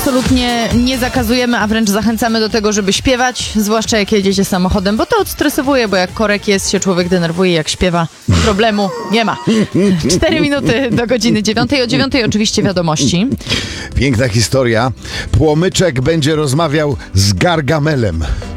absolutnie nie zakazujemy, a wręcz zachęcamy do tego, żeby śpiewać, zwłaszcza jak jedziecie samochodem, bo to odstresowuje, bo jak korek jest, się człowiek denerwuje, jak śpiewa, problemu nie ma. 4 minuty do godziny 9. O 9 oczywiście wiadomości. Piękna historia. Płomyczek będzie rozmawiał z Gargamelem.